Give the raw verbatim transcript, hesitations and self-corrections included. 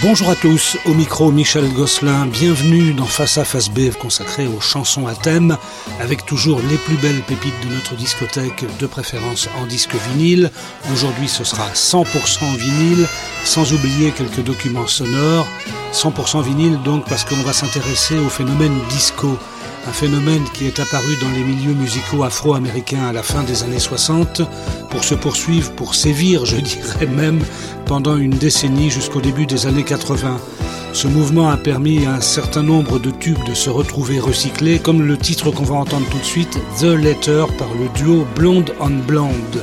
Bonjour à tous, au micro Michel Gosselin, bienvenue dans Face A Face B consacré aux chansons à thème, avec toujours les plus belles pépites de notre discothèque, de préférence en disque vinyle. Aujourd'hui ce sera cent pour cent vinyle, sans oublier quelques documents sonores. cent pour cent vinyle donc parce qu'on va s'intéresser au phénomène disco, un phénomène qui est apparu dans les milieux musicaux afro-américains à la fin des années soixante, pour se poursuivre, pour sévir, je dirais même, pendant une décennie jusqu'au début des années quatre-vingts. Ce mouvement a permis à un certain nombre de tubes de se retrouver recyclés, comme le titre qu'on va entendre tout de suite, The Letter, par le duo Blonde on Blonde.